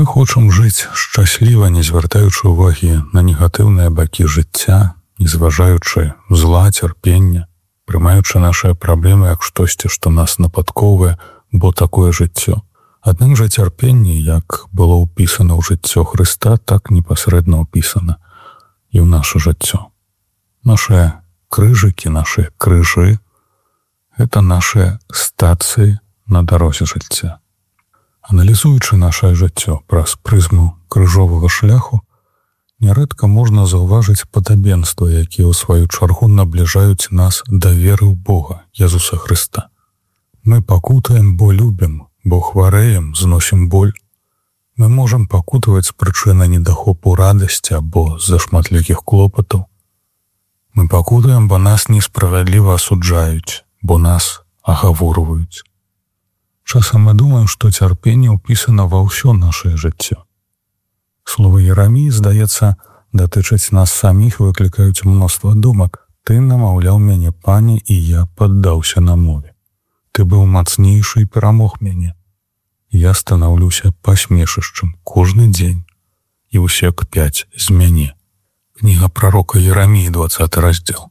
Мы хочам жыць шчасліва, не звяртаючы ўвагі на негатыўныя бакі жыцця, не зважаючы зла, цярпення, прымаючы нашыя праблемы як штосьці, што нас нападковае, бо такое жыццё. Аднак жа цярпенне, як было ўпісана ў жыццё Хрыста, так непасрэдна ўпісана і ў наша жыццё. Нашыя крыжыкі, нашыя крыжы — гэта нашыя стацыі на дарозе жыцця. Аналізуючы нашае жыццё праз прызму крыжовага шляху, нярэдка можна заўважыць падабенства, якія ў сваю чаргу набліжаюць нас да веры ў Бога, Езуса Хрыста. Мы пакутаем, бо любім, бо хварэем, зносім боль. Мы можам пакутаваць з прычыны недахопу радасці або з-за шматлікіх клопатаў. Мы пакутаем, бо нас несправядліва асуджаюць, бо нас агаворваюць. Часам мы думаем, што цярпенне ўпісана ва ўсё нашае жыццё. Словы Ераміі, здаецца, датычаць нас саміх, выклікаюць мноства думак. Ты намаўляў мяне, Пане, і я паддаўся намове. Ты быў мацнейшы і перамог мяне. Я станаўлюся пасмешышчым кожны дзень, і ўсек 5 з мяне. Кніга прарока Ераміі, 20 раздзел.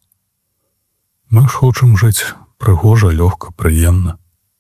Мы ж хочам жыць прыгожа, лёгка, прыемна.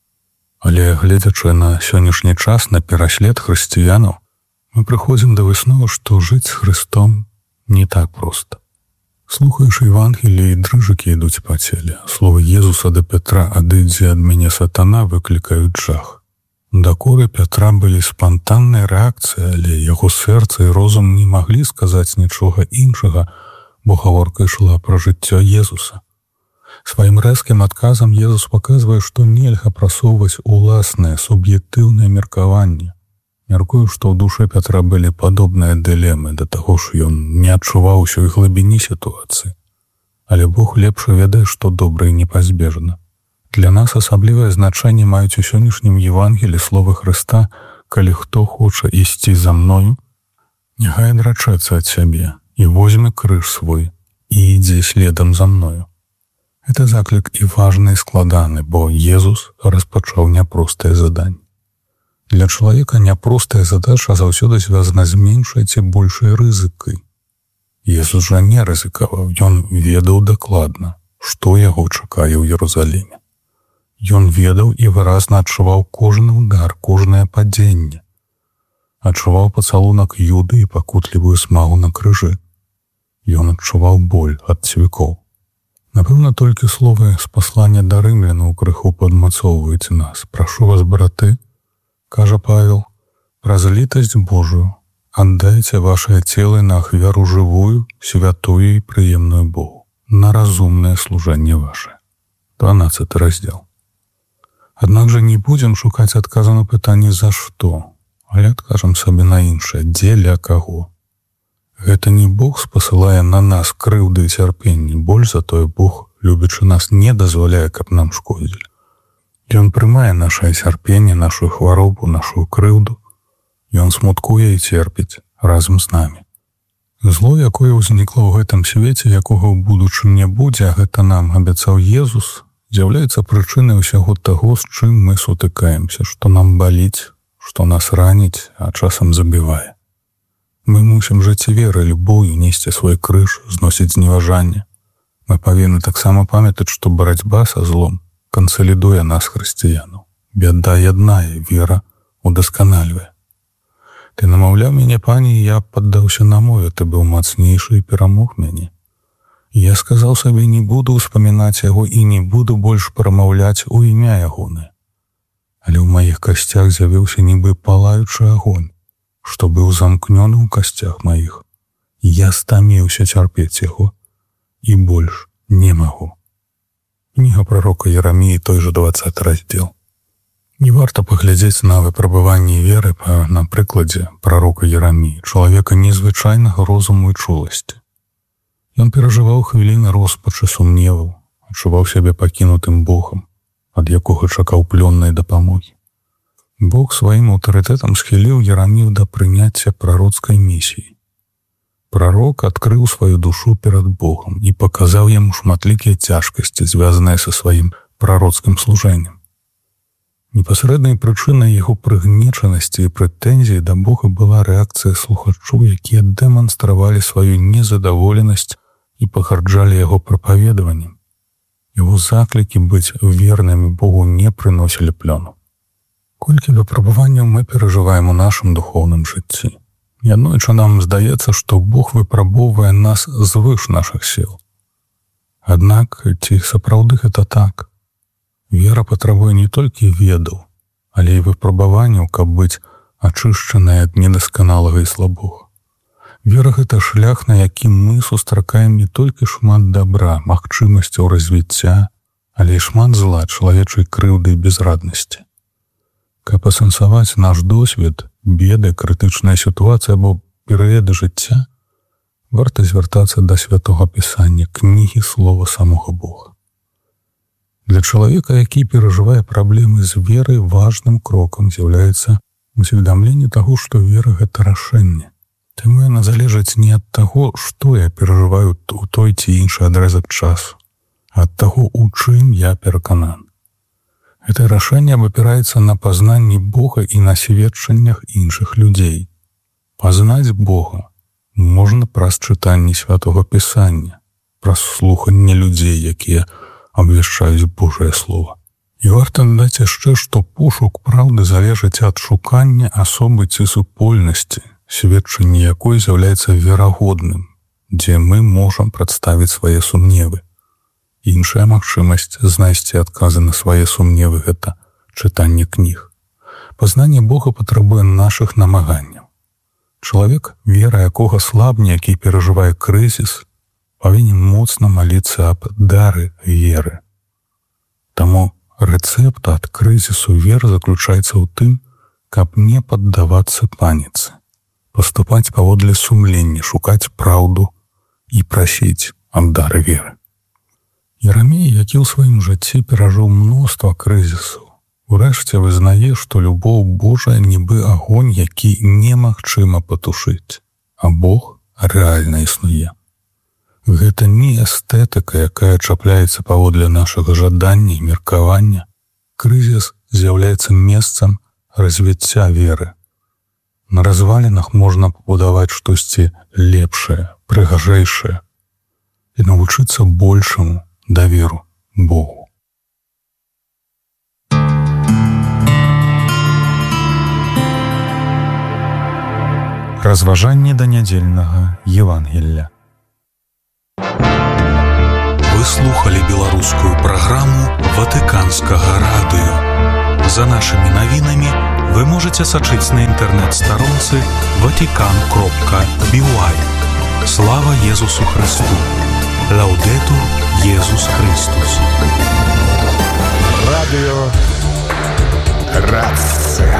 Але, гледзячы на сённяшні час, на пераслед хрысціянаў, мы прыходзім да высновы, што жыць з Хрыстом не так проста. Слухаеш Евангелие, і дрыжыкі ідуць па целе. Словы Езуса да Петра «Адыдзі ад мяне, сатана» выклікаюць жах. Дакоры Петра былі спантаннай рэакцыяй, але яго сэрца і розум не маглі сказаць нічога іншага, бо гаворка ішла пра жыццё Езуса. Сваім рэзкім адказам Езус паказвае, што нельга прасоўваць уласнае суб'ектыўнае меркаванне. Мяркую, што ў душы Пятра былі падобныя дылемы, да таго ж ён не адчуваў усёй глыбіні сітуацыі. Але Бог лепш ведае, што добра і непазбежна. Для нас асаблівае значэнне маюць у сённяшнім Евангелі словы Хрыста: «Калі хто хоча ісці за мною, няхай адрачэцца ад сябе і возьме крыж свой і ідзе следам за мною». Гэта заклік і важны, і складаны, бо Езус распачаў няпростае заданне. Для чалавека няпростая задача заўсёды звязана з меншай ці большай рызыкай. Езус жа не рызыкаваў, ён ведаў дакладна, што яго чакае ў Ерусаліме. Ён ведаў і выразна адчуваў кожны удар, кожнае падзенне. Адчуваў пацалунак Юды і пакутлівую смагу на крыжы. Ён адчуваў боль ад цвікоў. Напэўна, толькі словы з паслання да рымлянаў крыху падмацоўваюць нас. «Прашу вас, браты, — кажа Павел, — праз літасць Божую аддайце вашыя целы на ахвяру жывую, святую і прыемную Богу, на разумнае служэнне ваше». 12 раздзел. Аднак жа не будзем шукаць адказу на пытанне «за што?», але адкажам сабе на іншае «дзеля каго?». Гэта не Бог спасылае на нас крыўды і цярпенні, больш затое Бог, любячы нас, не дазваляе, каб нам шкодзілі. Ён прымае нашае цярпенне, нашу хваробу, нашу крыўду. Ён смуткуе і церпіць разам з намі. Зло, якое ўзнікла ў гэтым свеце, якога ў будучым не будзе, а гэта нам абяцаў Езус, з'яўляецца прычынай усяго таго, з чым мы сутыкаемся, што нам баліць, што нас раніць, а часам забівае. Мы мусім жыць верай, любоўю, несці свой крыж, зносіць зневажанне. Мы павінны таксама памятаць, што барацьба са злом кансалідуе нас, хрысціянаў. Бяда яднае, вера удасканальвае. Ты намаўляў мяне, Пане, і я паддаўся намове, ты быў мацнейшы і перамог мяне. І я сказаў сабе, не буду ўспамінаць яго і не буду больш прамаўляць у імя ягонае. Але ў маіх касцях з'явіўся нібы палаючы агонь, што быў замкнёны ў касцях маіх. Я стаміўся цярпець яго і больш не магу. Кніга прарока Ераміі, той жа 20 раздзел. Не варта паглядзець на выпрабаванні веры на прыкладзе прарока Ераміі, чалавека незвычайнага розуму і чуласці. Ён перажываў хвіліны роспачы, сумневаў, адчуваў сябе пакінутым Богам, ад якога чакаў плённай дапамогі. Бог сваім аўтарытэтам схіліў Ерамію да прыняцця прароцкай місіі. Прарок адкрыў сваю душу перад Богам і паказаў яму шматлікія цяжкасці, звязаныя са сваім прароцкім служэннем. Непасрэднай прычынай яго прыгнечанасці і прэтэнзій да Бога была рэакцыя слухачоў, якія дэманстравалі сваю незадаволенасць і пагарджалі яго прапаведаваннем. Яго заклікі быць вернымі Богу не прыносілі плёну. Колькі выпрабаванняў мы перажываем у нашым духоўным жыцці. Аднойчы нам здаецца, што Бог выпрабоўвае нас звыш нашых сіл. Аднак, ці сапраўды гэта так? Вера патрабуе не толькі ведаў, але і выпрабаванняў, каб быць ачышчанай ад недасканалага і слабога. Вера – гэта шлях, на якім мы сустракаем не толькі шмат добра, магчымасцяў развіцця, але і шмат зла, чалавечай крыўды і безраднасці. Каб асэнсаваць наш досвед, беды, крытычная сітуацыя або перыяды жыцця, варта звяртацца да Святога Пісання, кнігі слова самога Бога. Для чалавека, які перажывае праблемы з верай, важным крокам з'яўляецца усведамленне таго, што вера – гэта рашэнне. Таму яна залежыць не ад таго, што я перажываю у той ці іншы адрэзак часу, а ад таго, у чым я перакананы. Гэта рашэнне абапіраецца на пазнанні Бога і на сведчаннях іншых людзей. Пазнаць Бога можна праз чытанне Святога Пісання, праз слуханне людзей, якія абвяшчаюць Божае Слова. І варта дадаць яшчэ, што пошук праўды залежыць ад шукання асобы ці супольнасці, сведчанне якой з'яўляецца верагодным, дзе мы можам прадставіць свае сумневы. Іншая магчымасць знайсці адказы на свае сумневы – гэта чытанне кніг. Пазнанне Бога патрабуе нашых намаганняў. Чалавек, вера якога слабне, які перажывае крызіс, павінен моцна маліцца аб дары веры. Таму рэцэпт ад крызісу веры заключаецца ў тым, каб не паддавацца паніцы, паступаць паводле сумлення, шукаць праўду і прасіць аб дары веры. Ерамей, які ў сваім жыцці перажыў мноства крызісаў, урэшце вызнае, што любоў Божая нібы агонь, які немагчыма патушыць, а Бог рэальна існуе. Гэта не эстэтыка, якая чапляецца паводле нашага жадання і меркавання. Крызіс з'яўляецца месцам развіцця веры. На развалінах можна пабудаваць штосьці лепшае, прыгажэйшае і навучыцца большаму даверу Богу. Разважанне да нядзельнага Евангелля. Вы слухали беларускую праграму Ватыканскага радыё. За нашымі навінамі вы можаце сачыць на інтэрнэт-старонцы vatican.by. Слава Езусу Христу! Лаудетур Езус Христус! Радио Рация.